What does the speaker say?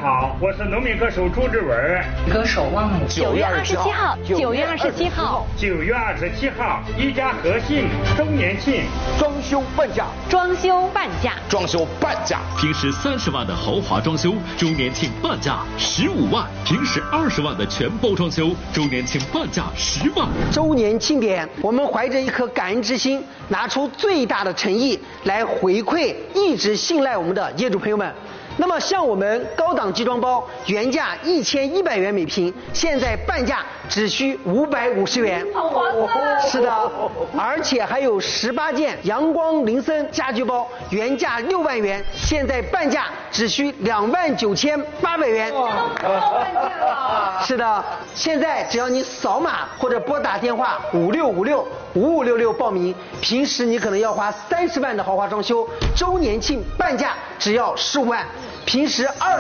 好，我是农民歌手朱志文。 歌手汪某。 9月27号，9月27号 ，9月27号，一家和信周年庆， 装修半价， 装修半价， 装修半价。 平时30万的豪华装修，周年庆半价15万；平时20万的全包装修，周年庆半价10万。 周年庆典，我们怀着一颗感恩之心，拿出最大的诚意来回馈一直信赖我们的业主朋友们。那么像我们高档集装包原价1100元每平，现在半价只需550元， 好划算。 是的，而且还有18件阳光林森家居包，原价6万元，现在半价只需29800元。 半价了。 是的，现在只要你扫码或者拨打电话56565566报名，平时你可能要花30万的豪华装修，周年庆半价只要15万。平时20